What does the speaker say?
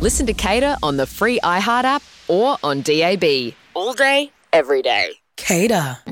Listen to Cater on the free iHeart app or on DAB. All day, every day. Cater.